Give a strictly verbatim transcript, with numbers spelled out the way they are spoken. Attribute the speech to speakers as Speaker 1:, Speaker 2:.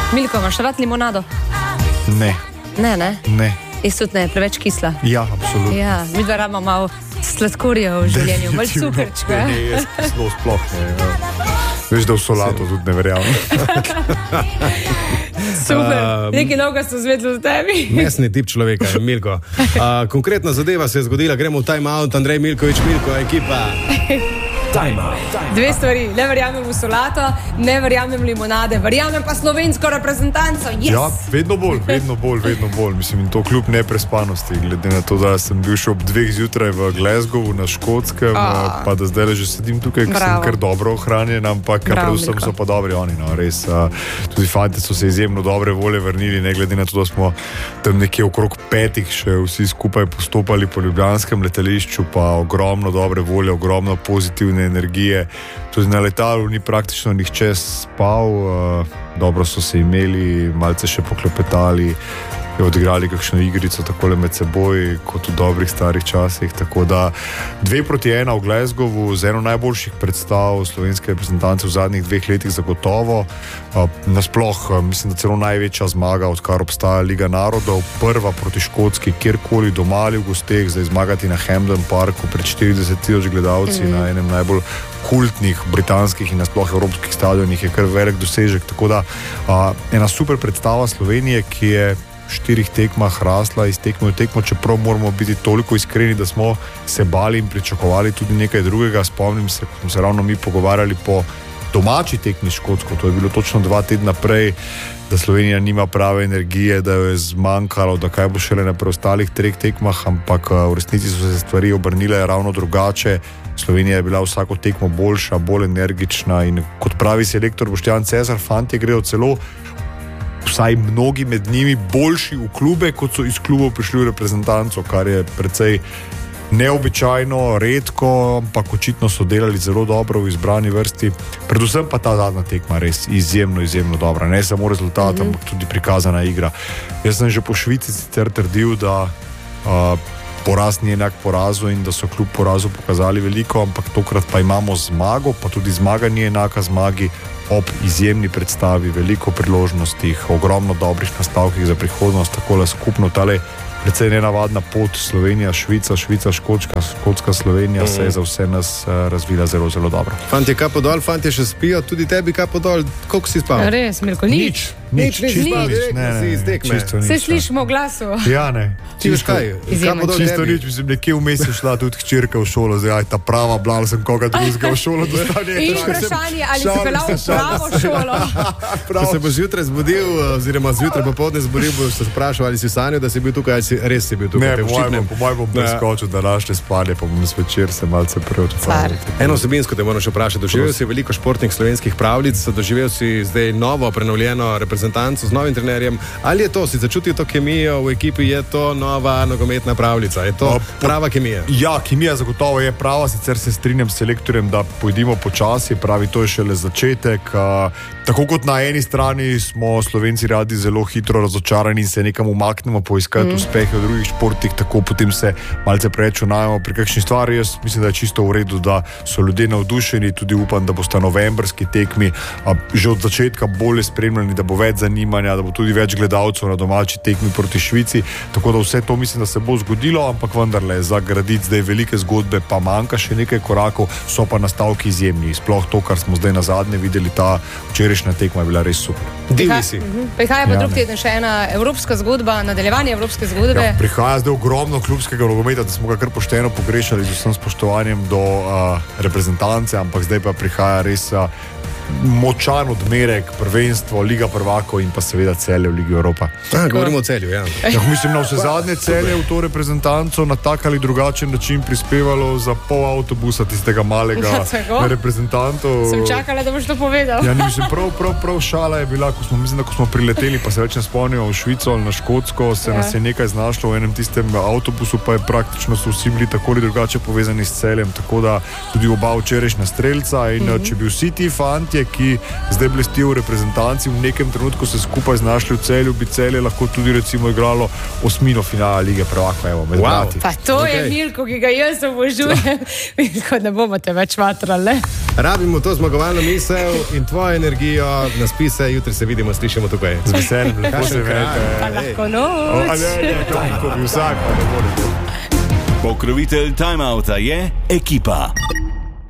Speaker 1: Milko, imaš rad limonado?
Speaker 2: Ne.
Speaker 1: Ne, ne?
Speaker 2: Ne.
Speaker 1: Jaz tudi ne, preveč kisla.
Speaker 2: Ja, absolutno.
Speaker 1: Ja, mi dva rabimo malo sladkorja v življenju, malo cukrčka.
Speaker 2: Ne, jaz kislo sploh ne. Ja. Veš, da v solato tudi ne verjamem.
Speaker 1: Super, um, nekaj novega so zvedli v tebi.
Speaker 3: Mesni tip človeka, Milko. Uh, konkretna zadeva se je zgodila, gremo v time out, Andrej Milković, Milko, ekipa.
Speaker 1: Dve stvari, ne verjamem v solato, ne verjamem v limonade, verjamem pa slovensko reprezentanco. Yes!
Speaker 2: Ja, vedno bolj, vedno bolj, vedno bolj. Mislim, in to kljub neprespanosti, glede na to, da sem bil še ob dveh zjutraj v Glasgowu na Škotskem, oh. pa da zdaj že sedim tukaj, ker sem kar dobro ohranjen, ampak Bravo, predvsem Milko. So pa dobri oni, no, res. Uh, tudi fanti so se izjemno dobre volje vrnili, ne glede na to, da smo tam nekje okrog petih še vsi skupaj postopali po ljubljanskem letališču, pa ogromno dobre volje, ogromno pozitivne energije. Tudi na letalu ni praktično nihče spal, uh, dobro so se imeli, malce še poklepetali, odigrali kakšno igrico takole med seboj, kot v dobrih starih časih, tako da dve proti ena v Glasgowu z eno najboljših predstav slovenske reprezentance v zadnjih dveh letih zagotovo. Uh, nasploh, uh, mislim, da celo največja zmaga, odkar obstaja Liga narodov, prva proti Škotski, kjerkoli doma ali v gosteh, zdaj zmagati na Hampden Parku pred štirideset tisoč gledalci mm. na enem najbolj kultnih britanskih in nasploh evropskih stadionih je kar velik dosežek, tako da uh, ena super predstava Slovenije, ki je štirih tekmah rasla iz tekmo v tekmo, čeprav moramo biti toliko iskreni, da smo se bali in pričakovali tudi nekaj drugega. Spomnim se, ko smo se ravno mi pogovarjali po domači tekmi Škotsko, to je bilo točno dva tedna prej, da Slovenija nima prave energije, da jo je zmanjkalo, da kaj bo šele na preostalih treh tekmah, ampak v resnici so se stvari obrnile ravno drugače. Slovenija je bila vsako tekmo boljša, bolj energična in kot pravi selektor Boštjan Cezar, fantje gredo celo vsaj mnogi med njimi boljši v klube, kot so iz klubov prišli v reprezentanco, kar je precej neobičajno, redko, ampak očitno so delali zelo dobro v izbrani vrsti. Predvsem pa ta zadnja tekma res izjemno, izjemno dobra. Ne samo rezultat, mm-hmm. ampak tudi prikazana igra. Jaz sem že po Švici sicer trdil, da uh, poraz ni enak porazu in da so kljub porazu pokazali veliko, ampak tokrat pa imamo zmago, pa tudi zmaga ni enaka zmagi, ob izjemni predstavi, veliko priložnostih, ogromno dobrih nastavkih za prihodnost, takole skupno tale precej nenavadna pot Slovenija, Švica, Švica, Škotska, Škotska, Slovenija mm. se je za vse nas uh, razvila zelo, zelo dobro.
Speaker 3: Fantje, kapo dol, fantje še spijo, tudi tebi kapo dol, koliko si spal?
Speaker 1: Res, Milko, nič.
Speaker 3: Nič, nič, nič, nič, ne, ne, ne,
Speaker 2: čisto nič.
Speaker 1: Se slišimo v glasu.
Speaker 2: Ja, ne.
Speaker 3: Ti veš kaj?
Speaker 1: Izjemno.
Speaker 2: Čisto nič, mislim, nekje vmes je šla tudi hčerka v šolo, zdaj, aj, ta prava, blala sem koga drugega v šolo.
Speaker 1: In vprašanje, ali si pelal v pravo šolo?
Speaker 3: Ko se bo zjutraj zbudil, oziroma zjutraj popoldne zbudil, boš se sprašal, ali si sanjal, da si bil tukaj, ali si res si bil tukaj.
Speaker 2: Ne, po mojem bom preskočil današnje spanje, pa bom zvečer se malce preodpravil.
Speaker 3: Eno osebinsko te moram še vprašati, doživel si veliko športnih slovenskih pravljic, doživel si zdaj novo, prenovljeno reprezentanco z novim trenerjem. Ali je to, si začutil to kemijo v ekipi, je to nova nogometna pravljica? Je to prava kemija?
Speaker 2: Ja, kemija zagotovo je prava, sicer se strinjam s selektorjem, da pojdimo počasi, pravi, to je šele začetek. Tako kot na eni strani smo Slovenci radi zelo hitro razočarani in se nekam umaknemo poiskati mm. uspehe v drugih športih, tako potem se malce preveč unajamo pri kakšni stvari. Jaz mislim, da je čisto v redu, da so ljudje navdušeni, tudi upam, da bosta novembrski tekmi a, že od začetka bolje spremljeni, da bo več zanimanja, da bo tudi več gledalcev na domači tekmi proti Švici, tako da vse to mislim, da se bo zgodilo, ampak vendarle za graditi zdaj velike zgodbe pa manjka še nekaj korakov, so pa nastavki izjemni, sploh to, kar smo zdaj na zadnje videli, ta včerajšnja tekma je bila res super.
Speaker 3: Divni si.
Speaker 1: Prihaja pa ja, drug teden še ena evropska zgodba, nadaljevanje evropske zgodbe.
Speaker 2: Ja, prihaja zdaj ogromno klubskega nogometa, da smo ga kar pošteno pogrešali z vsem spoštovanjem do uh, reprezentance, ampak zdaj pa prihaja res uh, močan odmerek, prvenstvo, Liga prvakov in pa seveda Celje v Ligi Evropa.
Speaker 3: A, govorimo o Celju, ja.
Speaker 2: Ja, mislim, na vse zadnje Celje v to reprezentanco na tak ali drugačen način prispevalo za pol avtobusa tistega malega ja, reprezentantov.
Speaker 1: Sem čakala, da boš to povedal.
Speaker 2: Ja, mislim, prav, prav, prav šala je bila, ko smo, mislim, da ko smo prileteli, pa se več ne spomnimo v Švico ali na Škotsko, se ja. nas je nekaj znašlo v enem tistem avtobusu, pa je praktično so vsi bili tako ali drugače povezani s Celjem, tako da tudi oba včerajšnja strelca in mm-hmm. če bi vsi ti fanti, ki zdaj blestijo v reprezentanci, v nekem trenutku se skupaj znašli v Celju, bi Celje lahko tudi recimo igralo osmino finala Lige prvakov, evo, med
Speaker 1: wow.
Speaker 2: brati.
Speaker 1: Pa to okay. je Milko, ki ga jaz obožujem.
Speaker 2: Ja.
Speaker 1: Milko, ne bomo te več vatrali.
Speaker 3: Rabimo to zmagovalno misel in tvojo energijo na spise. Jutri se vidimo, slišimo tukaj.
Speaker 2: Z veseljem, lepo se vedete.
Speaker 1: Pa lahko noč.
Speaker 2: Tako bi vsak, pa ne morete.
Speaker 4: Pokrovitelj Time Outa je Ekipa.